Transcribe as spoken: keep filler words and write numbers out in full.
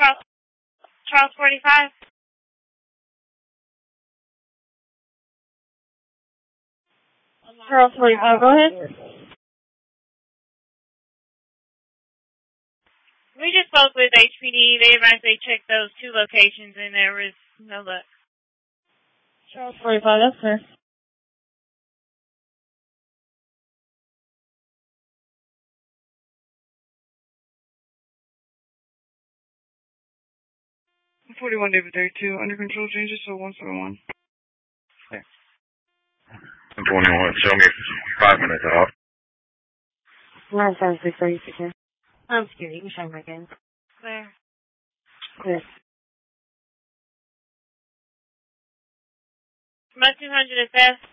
Charles, Charles forty-five. Charles forty-five, go ahead. We just spoke with H P D. They advised they checked those two locations and there was no luck. Charles forty-five, that's fair. forty-one David thirty-two, under control changes to one seven one. Okay. twenty-one, show me five minutes off. nine seven six thirty six. I'm scared. You can show me again. Where? Clear. My two hundred is fast.